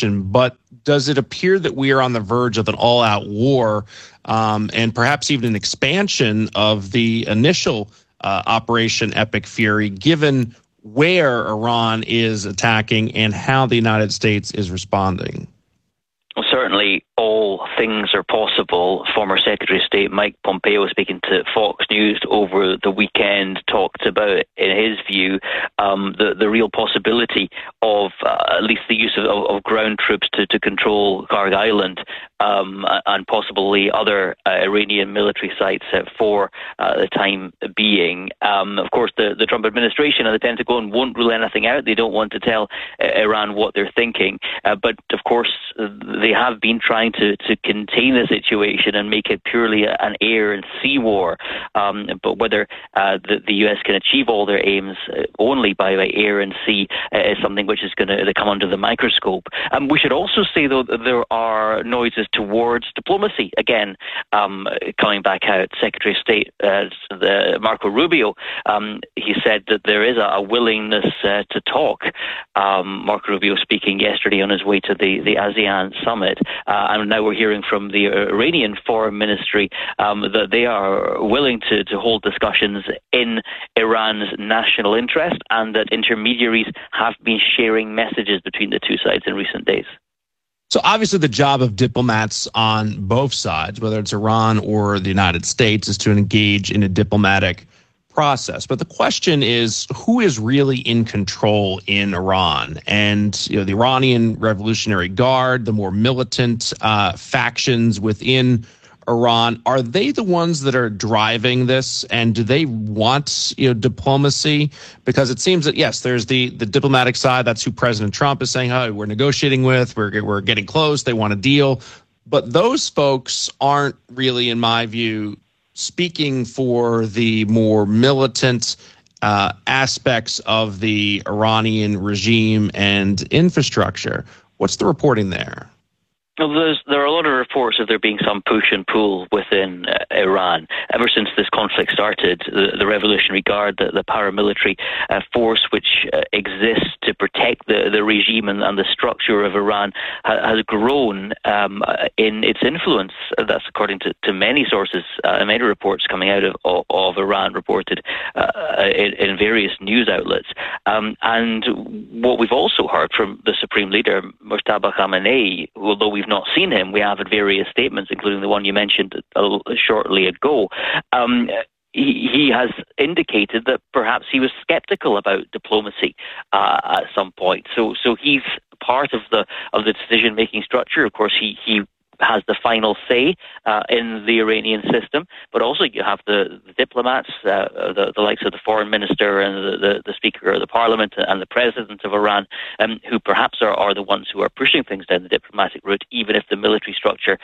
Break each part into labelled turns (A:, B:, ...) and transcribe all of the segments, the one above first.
A: escalation, but does it appear that we are on the verge of an all-out war and perhaps even an expansion of the initial Operation Epic Fury, given where Iran is attacking and how the United States is responding?
B: Well, certainly all things are possible. Former Secretary of State Mike Pompeo, speaking to Fox News over the weekend, talked about, in his view, the real possibility of at least the use of ground troops to control Karg Island and possibly other Iranian military sites for the time being. Of course, the Trump administration and the Pentagon won't rule anything out. They don't want to tell Iran what they're thinking. But, of course, they have been trying to contain the situation and make it purely an air and sea war. But whether the US can achieve all their aims only by air and sea is something which is going to come under the microscope. We should also say, though, that there are noises towards diplomacy. Again, coming back out, Secretary of State Marco Rubio, he said that there is a willingness to talk. Marco Rubio speaking yesterday on his way to the ASEAN summit. And now we're hearing from the Iranian Foreign Ministry that they are willing to hold discussions in Iran's national interest, and that intermediaries have been sharing messages between the two sides in recent days.
A: So obviously the job of diplomats on both sides, whether it's Iran or the United States, is to engage in a diplomatic process. But the question is, who is really in control in Iran? And the Iranian Revolutionary Guard, the more militant factions within Iran, are they the ones that are driving this? And do they want diplomacy? Because it seems that, yes, there's the diplomatic side. That's who President Trump is saying, oh, we're negotiating with, we're getting close, they want a deal. But those folks aren't really, in my view, speaking for the more militant aspects of the Iranian regime and infrastructure. What's the reporting there?
B: Well, there are a lot of reports of there being some push and pull within Iran. Ever since this conflict started, the Revolutionary Guard, the paramilitary force which exists to protect the regime and the structure of Iran, has grown in its influence. That's according to many sources, many reports coming out of Iran reported in various news outlets. And what we've also heard from the Supreme Leader, Mujtaba Khamenei, although we've not seen him, we have had various statements, including the one you mentioned shortly ago. He has indicated that perhaps he was skeptical about diplomacy at some point. So he's part of the decision-making structure. Of course, he has the final say in the Iranian system, but also you have the diplomats, the likes of the foreign minister and the speaker of the parliament and the president of Iran, who perhaps are the ones who are pushing things down the diplomatic route, even if the military structure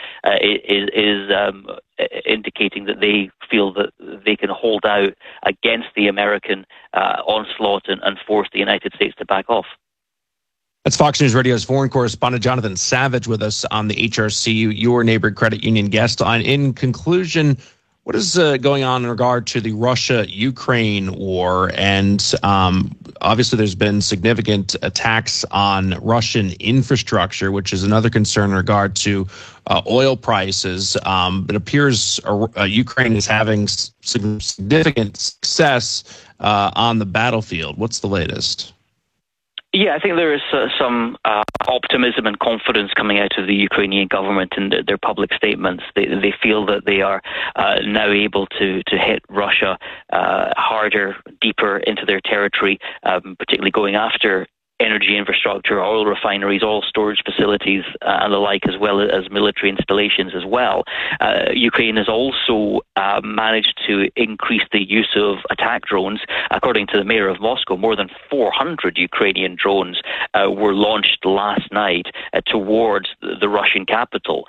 B: is indicating that they feel that they can hold out against the American onslaught and force the United States to back off.
A: That's Fox News Radio's foreign correspondent Jonathan Savage with us on the HRCU, your neighborhood credit union guest line. In conclusion, what is going on in regard to the Russia-Ukraine war? And obviously there's been significant attacks on Russian infrastructure, which is another concern in regard to oil prices. It appears Ukraine is having significant success on the battlefield. What's the latest?
B: Yeah, I think there is some optimism and confidence coming out of the Ukrainian government in their public statements. They feel that they are now able to hit Russia harder, deeper into their territory, particularly going after energy infrastructure, oil refineries, oil storage facilities, and the like, as well as military installations as well. Ukraine has also managed to increase the use of attack drones. According to the mayor of Moscow, more than 400 Ukrainian drones were launched last night towards the Russian capital.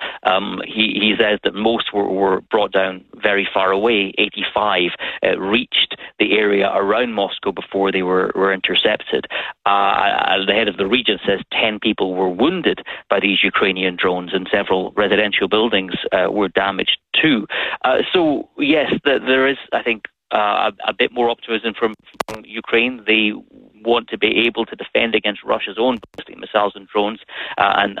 B: He says that most were brought down very far away. 85 reached the area around Moscow before they were intercepted. The head of the region says 10 people were wounded by these Ukrainian drones, and several residential buildings were damaged too. So yes, there is, I think, a bit more optimism from Ukraine. They want to be able to defend against Russia's own ballistic missiles and drones, and